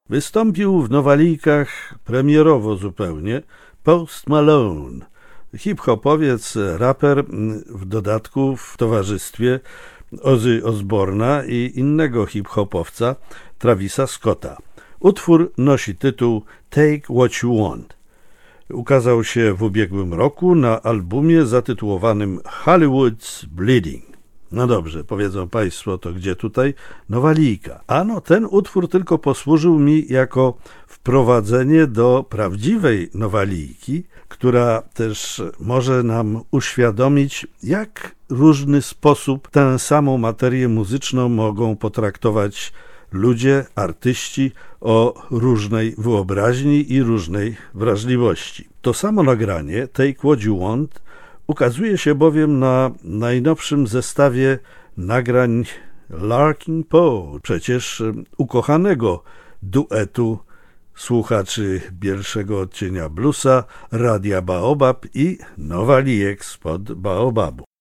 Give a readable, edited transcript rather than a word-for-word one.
Wystąpił w Nowalijkach premierowo zupełnie Post Malone, hip-hopowiec, raper, w dodatku w towarzystwie Ozzy Osbourna i innego hip-hopowca Travisa Scotta. Utwór nosi tytuł Take What You Want. Ukazał się w ubiegłym roku na albumie zatytułowanym Hollywood's Bleeding. No dobrze, powiedzą Państwo, to gdzie tutaj? Nowalijka. Ano, ten utwór tylko posłużył mi jako wprowadzenie do prawdziwej Nowalijki, która też może nam uświadomić, jak różny sposób tę samą materię muzyczną mogą potraktować ludzie, artyści o różnej wyobraźni i różnej wrażliwości. To samo nagranie, Take What You Want, ukazuje się bowiem na najnowszym zestawie nagrań Larkin Poe, przecież ukochanego duetu słuchaczy pierwszego odcienia bluesa, Radia Baobab i Nowalijek spod Baobabu.